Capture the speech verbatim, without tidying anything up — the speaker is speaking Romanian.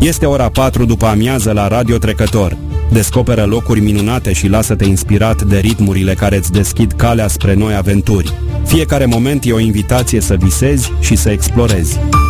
Este ora patru după amiază la Radio Trecător. Descoperă locuri minunate și lasă-te inspirat de ritmurile care îți deschid calea spre noi aventuri. Fiecare moment e o invitație să visezi și să explorezi.